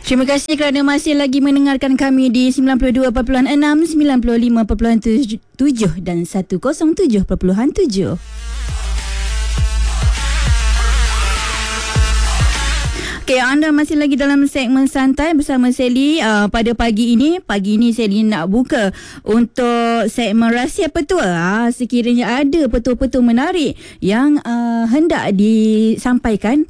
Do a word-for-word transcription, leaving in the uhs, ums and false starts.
Terima kasih kerana masih lagi mendengarkan kami di sembilan puluh dua perpuluhan enam, sembilan puluh lima perpuluhan tujuh dan seratus tujuh perpuluhan tujuh. Okay, anda masih lagi dalam segmen santai bersama Sally. Uh, pada pagi ini, pagi ini Sally nak buka untuk segmen rahsia petua. Uh, sekiranya ada petua-petua menarik yang uh, hendak disampaikan